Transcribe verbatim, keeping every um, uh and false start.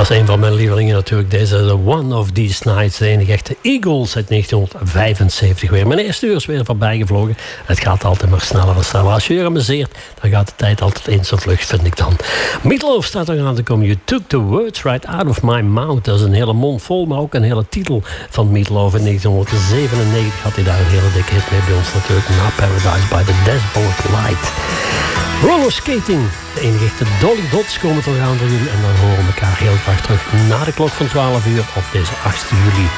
Dat is een van mijn lievelingen natuurlijk. Deze The One of These Nights. De enige echte Eagles uit negentienhonderdvijfenzeventig weer. Mijn eerste uur is weer voorbij gevlogen. Het gaat altijd maar sneller en sneller. Als je je amuseert, dan gaat de tijd altijd eens zo vlug, vind ik dan. Meatloaf staat er aan te komen. You took the words right out of my mouth. Dat is een hele mond vol, maar ook een hele titel van Meatloaf. In negentienhonderdzevenennegentig had hij daar een hele dikke hit mee bij ons natuurlijk. Na Paradise by the Dashboard Light. Roller skating. De enige echte Dolly Dots komen te gaan voor jullie. En dan horen we elkaar heel graag terug na de klok van twaalf uur op deze achtste juli.